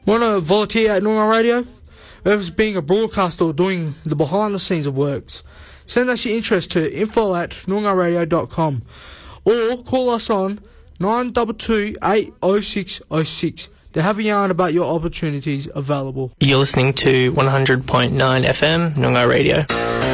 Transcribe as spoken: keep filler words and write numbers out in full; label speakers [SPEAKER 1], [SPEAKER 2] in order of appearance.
[SPEAKER 1] Want to volunteer at Noongar Radio? Whether it's being a broadcaster or doing the behind the scenes of works, send us your interest to info at noongar radio dot com or call us on nine two two, eight oh six oh six to have a yarn about your opportunities available.
[SPEAKER 2] You're listening to one hundred point nine F M Noongar Radio.